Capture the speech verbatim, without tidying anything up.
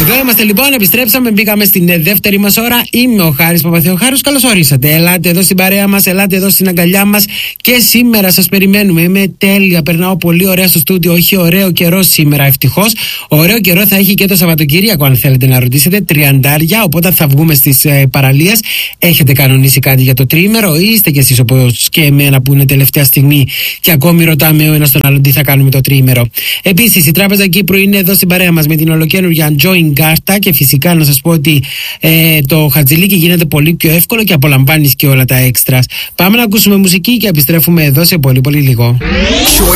Εδώ είμαστε λοιπόν, επιστρέψαμε, μπήκαμε στην δεύτερη μας ώρα. Είμαι ο Χάρης Παπαθεοχάρους, καλώς ορίσατε. Ελάτε εδώ στην παρέα μας, ελάτε εδώ στην αγκαλιά μας και σήμερα σας περιμένουμε. Είμαι τέλεια, περνάω πολύ ωραία στο στούντιο. Έχει ωραίο καιρό σήμερα, ευτυχώς. Ωραίο καιρό θα έχει και το Σαββατοκύριακο, αν θέλετε να ρωτήσετε. Τριαντάρια, οπότε θα βγούμε στις ε, παραλίες. Έχετε κανονίσει κάτι για το τρίμερο, ή είστε κι εσείς όπως και εμένα που είναι τελευταία στιγμή και ακόμη ρωτάμε ο ένας τον άλλον τι θα κάνουμε το τρίμερο. Επίσης, η Τράπεζα Κύπρου είναι εδώ στην παρέα μας με την ολοκαίνουργια Join κάρτα και φυσικά να σας πω ότι ε, το χατζηλίκι γίνεται πολύ πιο εύκολο και απολαμβάνεις και όλα τα έξτρας. Πάμε να ακούσουμε μουσική και επιστρέφουμε εδώ σε πολύ πολύ λίγο.